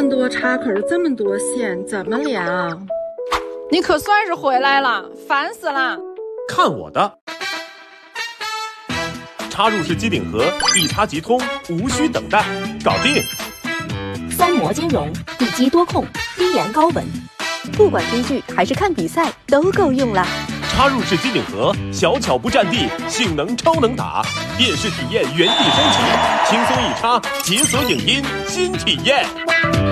么多插口，这么多线，怎么连啊？ 你可算是回来了，烦死了！ 看我的！插入式机顶盒，一插即通，无需等待，搞定。 3模兼容，一机多控，低延高稳，不管追剧还是看比赛都够用了。 插入式机顶盒，小巧不占地，性能超能打，电视体验原地升级，轻松一插，解锁影音新体验。